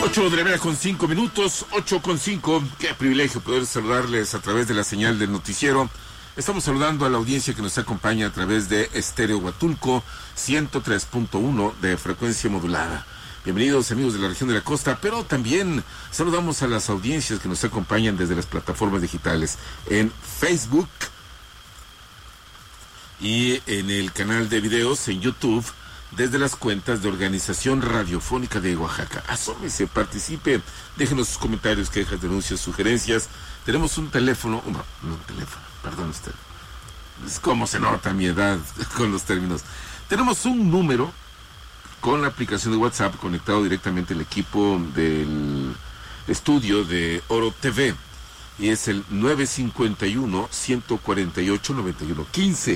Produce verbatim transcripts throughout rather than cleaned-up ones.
Ocho de la mañana con cinco minutos, ocho con cinco. Qué privilegio poder saludarles a través de la señal del noticiero. Estamos saludando a la audiencia que nos acompaña a través de Estéreo Huatulco, ciento tres punto uno de frecuencia modulada. Bienvenidos amigos de la región de la costa, pero también saludamos a las audiencias que nos acompañan desde las plataformas digitales en Facebook y en el canal de videos en YouTube, desde las cuentas de Organización Radiofónica de Oaxaca. Asómese, participe, déjenos sus comentarios, quejas, denuncias, sugerencias. Tenemos un teléfono, no, no un teléfono, perdón usted. Es como se nota mi edad con los términos. Tenemos un número con la aplicación de WhatsApp conectado directamente al equipo del estudio de Oro T V. Y es el nueve cinco uno, uno cuatro ocho, nueve uno uno cinco.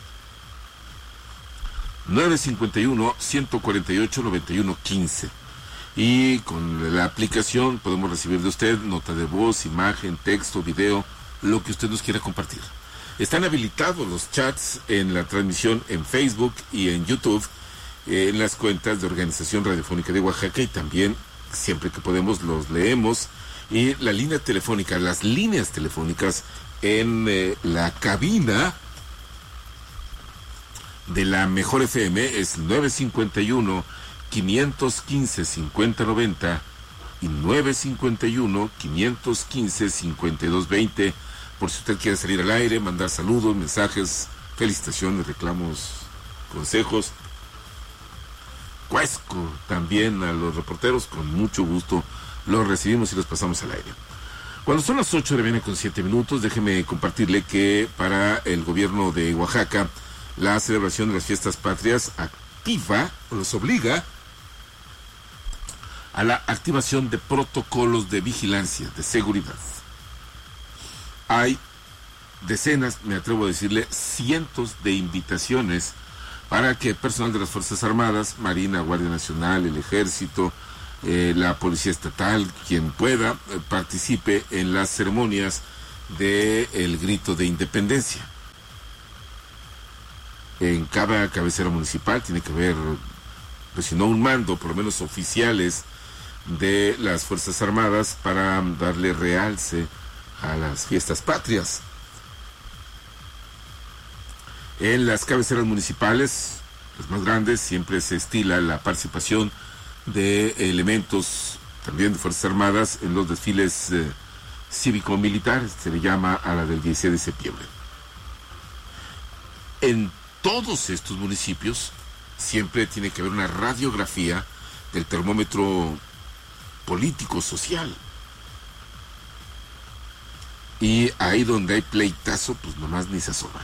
nueve cinco uno, uno cuatro ocho, nueve uno uno cinco. Y con la aplicación podemos recibir de usted nota de voz, imagen, texto, video, lo que usted nos quiera compartir. Están habilitados los chats en la transmisión en Facebook y en YouTube, eh, en las cuentas de Organización Radiofónica de Oaxaca, y también siempre que podemos los leemos. Y la línea telefónica, las líneas telefónicas en eh, la cabina de la Mejor F M es nueve cinco uno, cinco uno cinco, cinco cero nueve cero y nueve cinco uno, cinco uno cinco, cinco dos dos cero, por si usted quiere salir al aire, mandar saludos, mensajes, felicitaciones, reclamos, consejos. Cuesco también a los reporteros, con mucho gusto los recibimos y los pasamos al aire. Cuando son las ocho de la mañana con siete minutos, déjeme compartirle que para el gobierno de Oaxaca, la celebración de las fiestas patrias activa, o los obliga a la activación de protocolos de vigilancia, de seguridad. Hay decenas, me atrevo a decirle, cientos de invitaciones para que personal de las Fuerzas Armadas, Marina, Guardia Nacional, el Ejército, eh, la Policía Estatal, quien pueda, eh, participe en las ceremonias del grito de independencia. En cada cabecera municipal tiene que haber, pues si no un mando, por lo menos oficiales de las Fuerzas Armadas para darle realce a las fiestas patrias. En las cabeceras municipales, las más grandes, siempre se estila la participación de elementos también de Fuerzas Armadas en los desfiles eh, cívico-militares, se le llama a la del dieciséis de septiembre. En todos estos municipios siempre tiene que haber una radiografía del termómetro político-social. Y ahí donde hay pleitazo, pues nomás ni se asoman.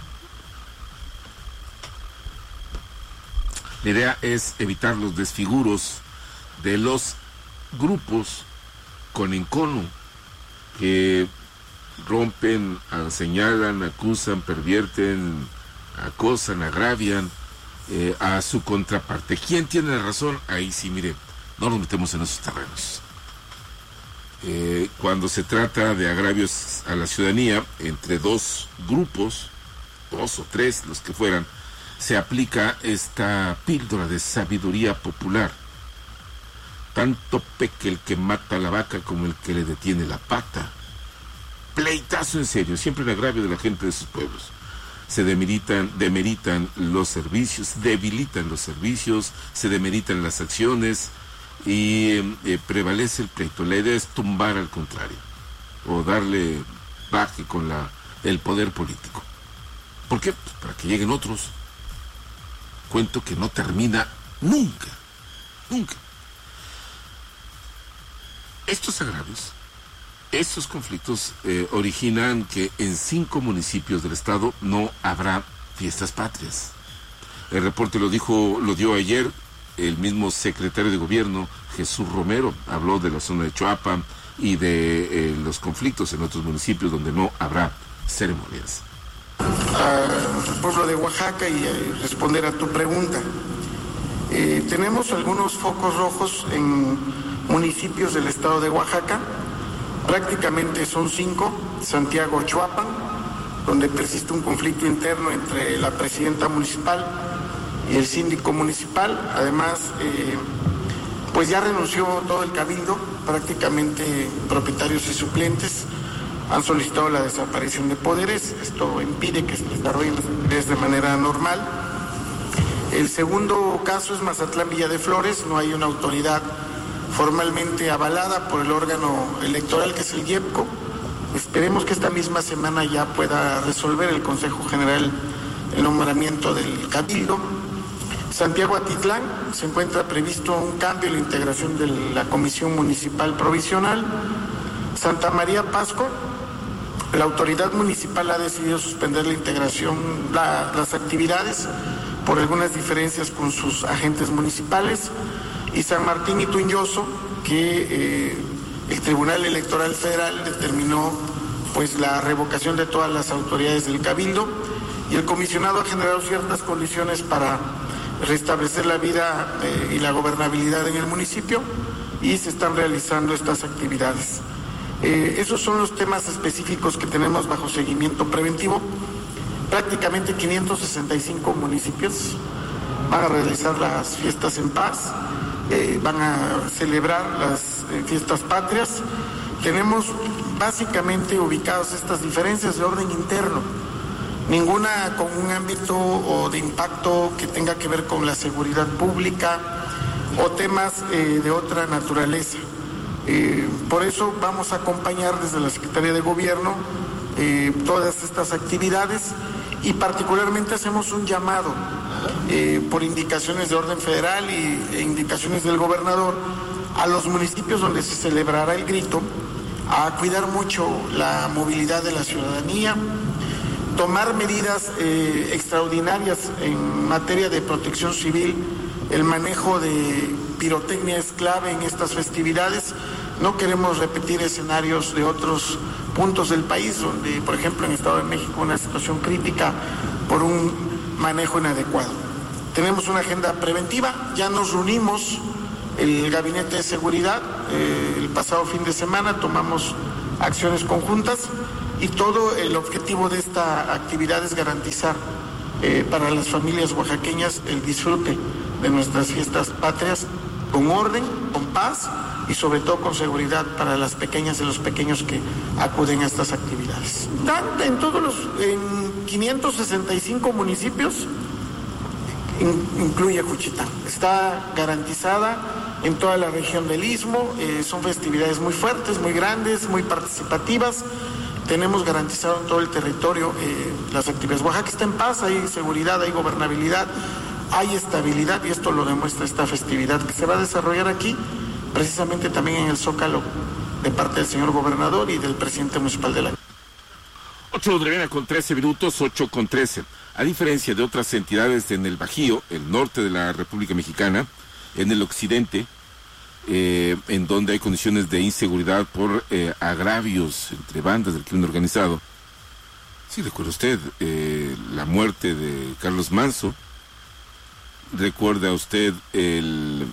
La idea es evitar los desfiguros de los grupos con encono que rompen, señalan, acusan, pervierten, acosan, agravian eh, a su contraparte. ¿Quién tiene la razón? Ahí sí, mire, no nos metemos en esos terrenos. Eh, cuando se trata de agravios a la ciudadanía entre dos grupos, dos o tres, los que fueran, se aplica esta píldora de sabiduría popular. Tanto peque el que mata a la vaca como el que le detiene la pata. Pleitazo en serio, siempre en agravio de la gente de sus pueblos. Se demeritan, demeritan los servicios, debilitan los servicios, se demeritan las acciones y eh, prevalece el pleito. La idea es tumbar al contrario o darle baje con la, el poder político. ¿Por qué? Pues para que lleguen otros. Cuento que no termina nunca, nunca. Estos agravios, estos conflictos eh, originan que en cinco municipios del estado no habrá fiestas patrias. El reporte lo dijo, lo dio ayer el mismo secretario de gobierno, Jesús Romero, habló de la zona de Choapa y de eh, los conflictos en otros municipios donde no habrá ceremonias. Al pueblo de Oaxaca y eh, responder a tu pregunta. Eh, tenemos algunos focos rojos en municipios del estado de Oaxaca, prácticamente son cinco: Santiago, Choapan, donde persiste un conflicto interno entre la presidenta municipal y el síndico municipal. Además, eh, pues ya renunció todo el cabildo, prácticamente propietarios y suplentes han solicitado la desaparición de poderes. Esto impide que se desarrollen las actividades de manera normal. El segundo caso es Mazatlán Villa de Flores. No hay una autoridad formalmente avalada por el órgano electoral, que es el IEPCO. Esperemos que esta misma semana ya pueda resolver el Consejo General el nombramiento del cabildo. Santiago Atitlán, se encuentra previsto un cambio en la integración de la Comisión Municipal Provisional. Santa María Pasco, la autoridad municipal ha decidido suspender la integración, la, las actividades por algunas diferencias con sus agentes municipales. Y San Martín y Tuñoso, que eh, el Tribunal Electoral Federal determinó pues la revocación de todas las autoridades del cabildo, y el comisionado ha generado ciertas condiciones para restablecer la vida eh, y la gobernabilidad en el municipio, y se están realizando estas actividades. Eh, esos son los temas específicos que tenemos bajo seguimiento preventivo. Prácticamente quinientos sesenta y cinco municipios van a realizar las fiestas en paz, eh, van a celebrar las eh, fiestas patrias. Tenemos básicamente ubicadas estas diferencias de orden interno, ninguna con un ámbito o de impacto que tenga que ver con la seguridad pública o temas eh, de otra naturaleza. Eh, por eso vamos a acompañar desde la Secretaría de Gobierno eh, todas estas actividades, y particularmente hacemos un llamado eh, por indicaciones de orden federal y, e indicaciones del gobernador a los municipios donde se celebrará el grito a cuidar mucho la movilidad de la ciudadanía, tomar medidas eh, extraordinarias en materia de protección civil. El manejo de pirotecnia es clave en estas festividades. No queremos repetir escenarios de otros puntos del país, donde, por ejemplo, en el Estado de México, una situación crítica por un manejo inadecuado. Tenemos una agenda preventiva, ya nos reunimos el Gabinete de Seguridad eh, el pasado fin de semana, tomamos acciones conjuntas, y todo el objetivo de esta actividad es garantizar eh, para las familias oaxaqueñas el disfrute de nuestras fiestas patrias con orden, con paz y sobre todo con seguridad para las pequeñas y los pequeños que acuden a estas actividades. En todos los en quinientos sesenta y cinco municipios, in, incluye Juchitán. Está garantizada en toda la región del Istmo. Eh, son festividades muy fuertes, muy grandes, muy participativas. Tenemos garantizado en todo el territorio eh, las actividades. Oaxaca está en paz, hay seguridad, hay gobernabilidad, hay estabilidad, y esto lo demuestra esta festividad que se va a desarrollar aquí, precisamente también en el Zócalo, de parte del señor gobernador y del presidente municipal de la... ocho de la mañana con trece minutos, ocho con trece. A diferencia de otras entidades en el Bajío, el norte de la República Mexicana, en el occidente, eh, en donde hay condiciones de inseguridad por eh, agravios entre bandas del crimen organizado. Sí, recuerda usted eh, la muerte de Carlos Manso. ¿Recuerda usted el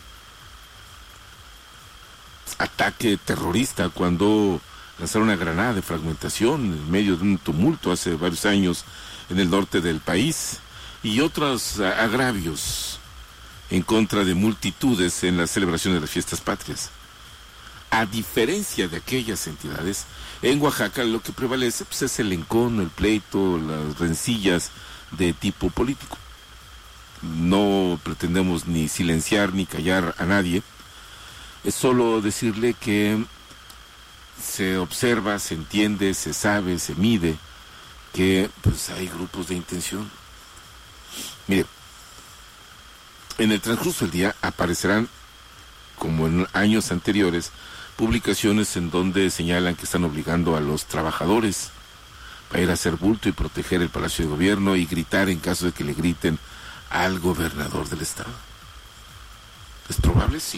ataque terrorista cuando lanzaron una granada de fragmentación en medio de un tumulto hace varios años en el norte del país? Y otros agravios en contra de multitudes en la celebración de las fiestas patrias. A diferencia de aquellas entidades, en Oaxaca lo que prevalece pues, es el encono, el pleito, las rencillas de tipo político. No pretendemos ni silenciar ni callar a nadie, es solo decirle que se observa, se entiende, se sabe, se mide que pues hay grupos de intención. Mire, en el transcurso del día aparecerán, como en años anteriores, publicaciones en donde señalan que están obligando a los trabajadores a ir a hacer bulto y proteger el Palacio de Gobierno y gritar en caso de que le griten al gobernador del estado. ¿Es probable? Sí.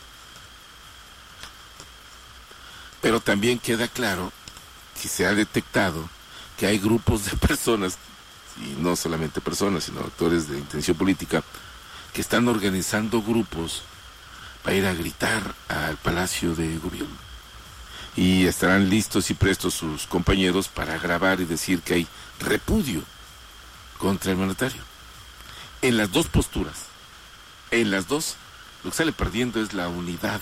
Pero también queda claro que se ha detectado que hay grupos de personas, y no solamente personas, sino actores de intención política, que están organizando grupos para ir a gritar al Palacio de Gobierno. Y estarán listos y prestos sus compañeros para grabar y decir que hay repudio contra el mandatario. En las dos posturas, en las dos, lo que sale perdiendo es la unidad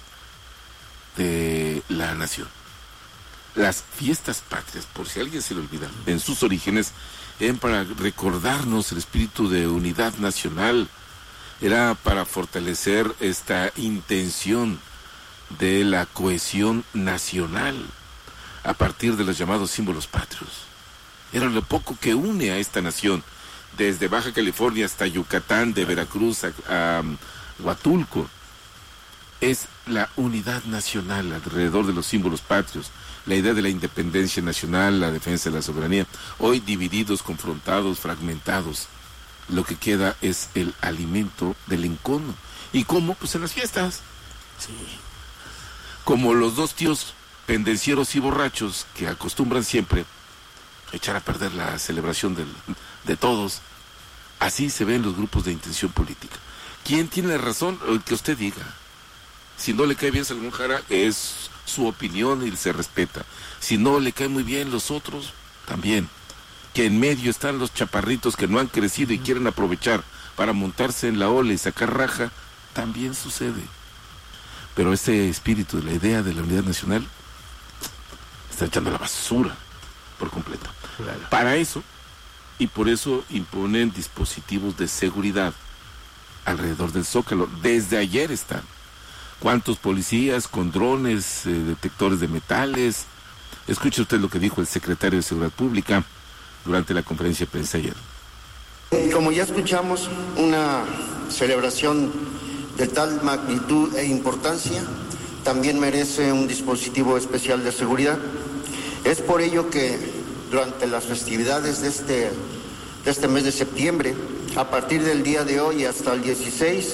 de la nación. Las fiestas patrias, por si a alguien se le olvida, en sus orígenes eran para recordarnos el espíritu de unidad nacional, era para fortalecer esta intención de la cohesión nacional a partir de los llamados símbolos patrios. Era lo poco que une a esta nación, desde Baja California hasta Yucatán, de Veracruz a, a Huatulco. Es la unidad nacional alrededor de los símbolos patrios, la idea de la independencia nacional, la defensa de la soberanía. Hoy divididos, confrontados, fragmentados, lo que queda es el alimento del encono. ¿Y cómo? Pues en las fiestas. Sí. Como los dos tíos pendencieros y borrachos que acostumbran siempre a echar a perder la celebración del, de todos. Así se ven los grupos de intención política. ¿Quién tiene la razón? El que usted diga. Si no le cae bien Salomón Jara, es su opinión y se respeta. Si no le cae muy bien los otros, también. Que en medio están los chaparritos que no han crecido y quieren aprovechar para montarse en la ola y sacar raja, también sucede. Pero ese espíritu de la idea de la unidad nacional está echando a la basura por completo. Claro. Para eso, y por eso imponen dispositivos de seguridad alrededor del Zócalo. Desde ayer están. ¿Cuántos policías con drones, eh, detectores de metales? Escuche usted lo que dijo el secretario de Seguridad Pública durante la conferencia de prensa ayer. Como ya escuchamos, una celebración de tal magnitud e importancia también merece un dispositivo especial de seguridad. Es por ello que durante las festividades de este, de este mes de septiembre, a partir del día de hoy hasta el dieciséis,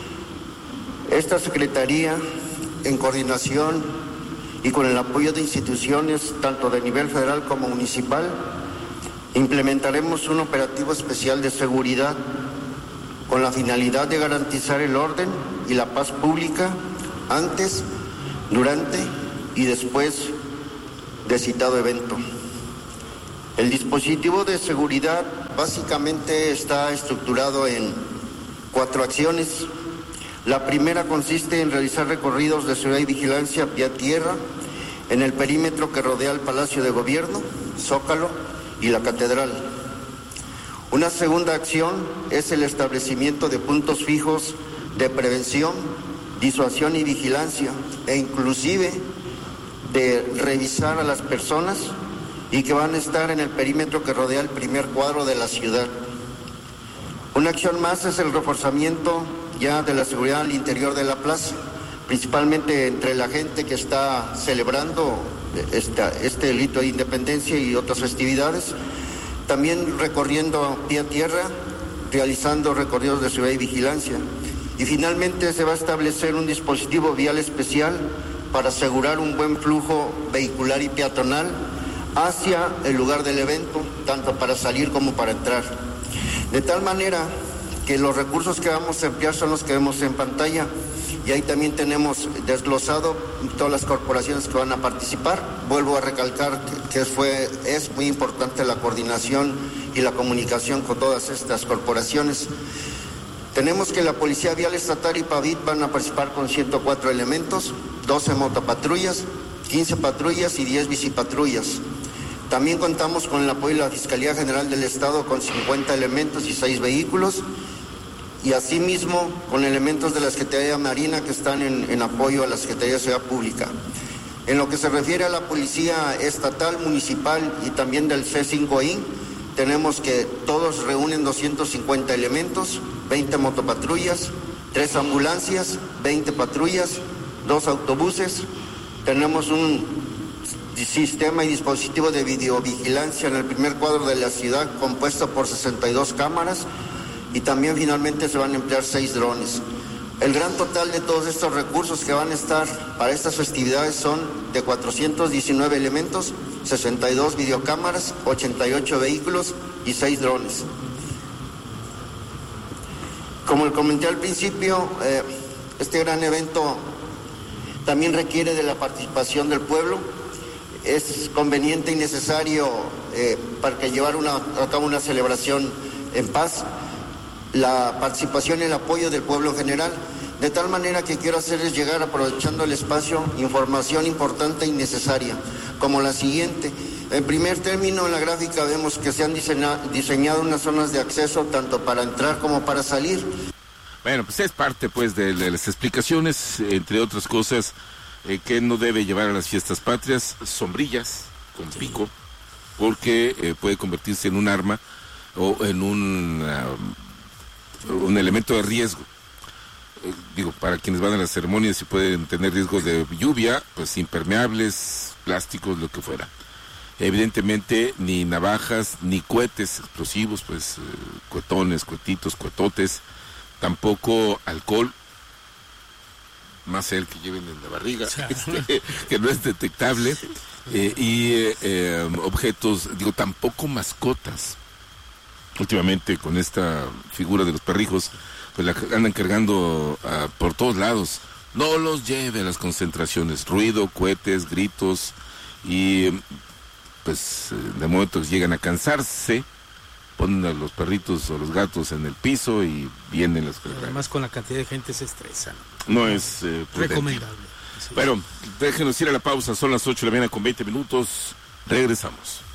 esta Secretaría, en coordinación y con el apoyo de instituciones tanto de nivel federal como municipal, implementaremos un operativo especial de seguridad con la finalidad de garantizar el orden y la paz pública antes, durante y después de citado evento. El dispositivo de seguridad básicamente está estructurado en cuatro acciones. La primera consiste en realizar recorridos de seguridad y vigilancia vía tierra en el perímetro que rodea el Palacio de Gobierno, Zócalo y la Catedral. Una segunda acción es el establecimiento de puntos fijos de prevención, disuasión y vigilancia, e inclusive de revisar a las personas y que van a estar en el perímetro que rodea el primer cuadro de la ciudad. Una acción más es el reforzamiento ya de la seguridad al interior de la plaza, principalmente entre la gente que está celebrando esta, este delito de independencia y otras festividades, también recorriendo vía tierra, realizando recorridos de seguridad y vigilancia. Y finalmente se va a establecer un dispositivo vial especial para asegurar un buen flujo vehicular y peatonal hacia el lugar del evento, tanto para salir como para entrar. De tal manera que los recursos que vamos a emplear son los que vemos en pantalla, y ahí también tenemos desglosado todas las corporaciones que van a participar. Vuelvo a recalcar que, que fue, es muy importante la coordinación y la comunicación con todas estas corporaciones. Tenemos que la Policía Vial Estatal y Pavit van a participar con ciento cuatro elementos, doce motopatrullas, quince patrullas y diez bicipatrullas. También contamos con el apoyo de la Fiscalía General del Estado con cincuenta elementos y seis vehículos, y asimismo con elementos de la Secretaría Marina que están en, en apoyo a la Secretaría de Seguridad Pública. En lo que se refiere a la Policía Estatal, Municipal y también del C cinco I, tenemos que todos reúnen doscientos cincuenta elementos, veinte motopatrullas, tres ambulancias, veinte patrullas, dos autobuses. Tenemos un sistema y dispositivo de videovigilancia en el primer cuadro de la ciudad compuesto por sesenta y dos cámaras, y también finalmente se van a emplear seis drones. El gran total de todos estos recursos que van a estar para estas festividades son de cuatrocientos diecinueve elementos, sesenta y dos videocámaras, ochenta y ocho vehículos y seis drones. Como comenté al principio, eh, este gran evento también requiere de la participación del pueblo. Es conveniente y necesario eh, para que llevar una, a cabo una celebración en paz, la participación y el apoyo del pueblo en general. De tal manera que quiero hacerles llegar, aprovechando el espacio, información importante y necesaria, como la siguiente. En primer término, en la gráfica vemos que se han diseña, diseñado unas zonas de acceso tanto para entrar como para salir. Bueno, pues es parte pues de, de las explicaciones, entre otras cosas, eh, que no debe llevar a las fiestas patrias sombrillas con sí. pico, porque eh, puede convertirse en un arma o en un, uh, un elemento de riesgo. Eh, digo, para quienes van a las ceremonias y pueden tener riesgo de lluvia, pues impermeables, plásticos, lo que fuera. Evidentemente ni navajas ni cohetes explosivos, pues eh, cuetones, cuetitos, cuetotes, tampoco alcohol, más el que lleven en la barriga, este, que no es detectable, eh, y eh, eh, objetos, digo, tampoco mascotas. Últimamente con esta figura de los perrijos, pues la andan cargando uh, por todos lados. No los lleve a las concentraciones, ruido, cohetes, gritos, y pues de momento que llegan a cansarse, ponen a los perritos o los gatos en el piso y vienen las carreras. Además con la cantidad de gente se estresan. No es eh, recomendable. Sí. Bueno, déjenos ir a la pausa, son las ocho de la mañana con veinte minutos, regresamos.